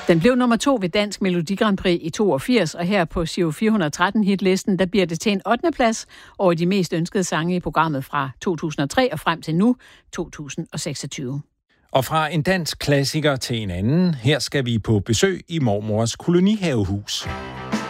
Den blev nummer 2 ved Dansk Melodi Grand Prix i 82, og her på Giro 413 hitlisten, der bliver det til en 8. plads over de mest ønskede sange i programmet fra 2003 og frem til nu, 2026. Og fra en dansk klassiker til en anden, her skal vi på besøg i mormors kolonihavehus.